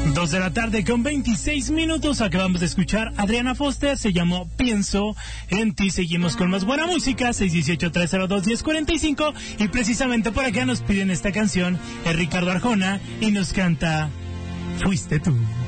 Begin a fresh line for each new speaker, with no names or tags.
2 de la tarde con 26 minutos. Acabamos de escuchar a Adriana Foster, se llamó Pienso en ti. Seguimos con más buena música, 618-302-1045. Y precisamente por acá nos piden esta canción, es Ricardo Arjona y nos canta Fuiste tú.